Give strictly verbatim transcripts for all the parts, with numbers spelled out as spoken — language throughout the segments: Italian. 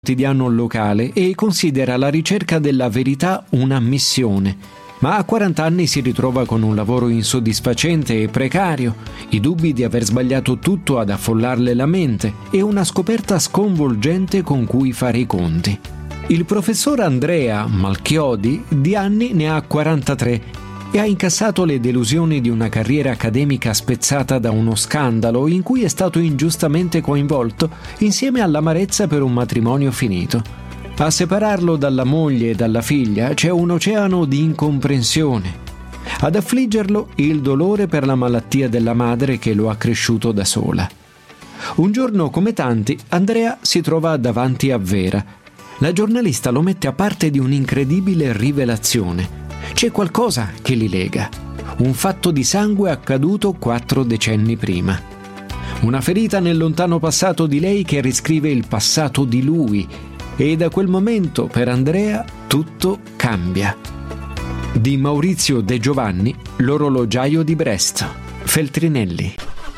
quotidiano locale e considera la ricerca della verità una missione. Ma a quaranta anni si ritrova con un lavoro insoddisfacente e precario, i dubbi di aver sbagliato tutto ad affollarle la mente e una scoperta sconvolgente con cui fare i conti. Il professor Andrea Malchiodi di anni ne ha quarantatré e ha incassato le delusioni di una carriera accademica spezzata da uno scandalo in cui è stato ingiustamente coinvolto, insieme all'amarezza per un matrimonio finito. A separarlo dalla moglie e dalla figlia c'è un oceano di incomprensione. Ad affliggerlo il dolore per la malattia della madre che lo ha cresciuto da sola. Un giorno, come tanti, Andrea si trova davanti a Vera. La giornalista lo mette a parte di un'incredibile rivelazione. C'è qualcosa che li lega. Un fatto di sangue accaduto quattro decenni prima. Una ferita nel lontano passato di lei che riscrive il passato di lui. E da quel momento per Andrea tutto cambia. Di Maurizio De Giovanni, L'orologiaio di Brest. Feltrinelli.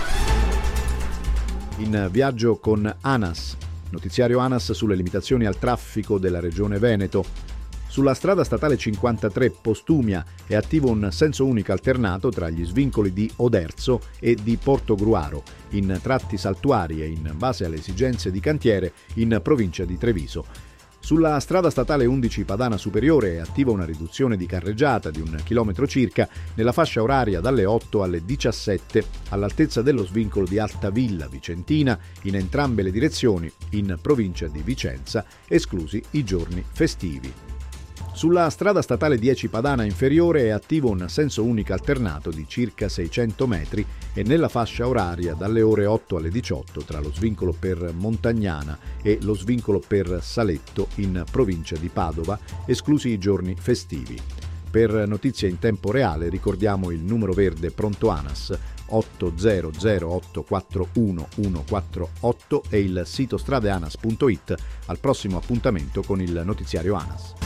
In viaggio con ANAS, notiziario ANAS sulle limitazioni al traffico della regione Veneto. Sulla strada statale cinquantatré Postumia è attivo un senso unico alternato tra gli svincoli di Oderzo e di Portogruaro, in tratti saltuari e in base alle esigenze di cantiere in provincia di Treviso. Sulla strada statale undici Padana Superiore è attiva una riduzione di carreggiata di un chilometro circa nella fascia oraria dalle otto alle diciassette all'altezza dello svincolo di Altavilla Vicentina in entrambe le direzioni in provincia di Vicenza, esclusi i giorni festivi. Sulla strada statale dieci Padana Inferiore è attivo un senso unico alternato di circa seicento metri e nella fascia oraria dalle ore otto alle diciotto tra lo svincolo per Montagnana e lo svincolo per Saletto in provincia di Padova, esclusi i giorni festivi. Per notizie in tempo reale ricordiamo il numero verde pronto ANAS otto zero zero otto quattro uno uno quattro otto e il sito stradeanas punto it. Al prossimo appuntamento con il notiziario ANAS.